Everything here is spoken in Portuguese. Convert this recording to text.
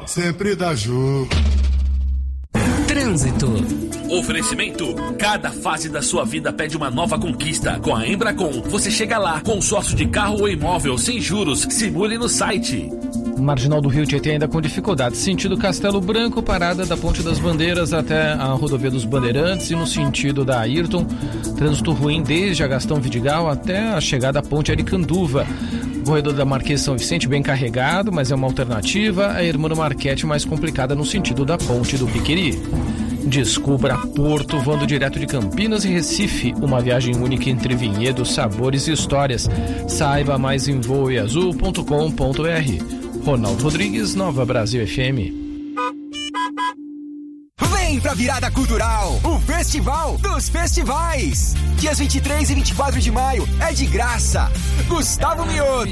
sempre dá jogo. Trânsito. Oferecimento: cada fase da sua vida pede uma nova conquista. Com a Embracon, você chega lá. Consórcio de carro ou imóvel sem juros. Simule no site. Marginal do Rio Tietê ainda com dificuldade. Sentido Castelo Branco, parada da Ponte das Bandeiras até a rodovia dos Bandeirantes, e no sentido da Ayrton, trânsito ruim desde a Gastão Vidigal até a chegada à Ponte Aricanduva. Corredor da Marquês São Vicente bem carregado, mas é uma alternativa. A Hermano Marquete mais complicada no sentido da Ponte do Piqueri. Descubra Porto, voando direto de Campinas e Recife, uma viagem única entre vinhedos, sabores e histórias. Saiba mais em voeazul.com.br. Ronaldo Rodrigues, Nova Brasil FM. Vem pra Virada Cultural, o Festival dos Festivais. Dias 23 e 24 de maio é de graça. Gustavo Mioto,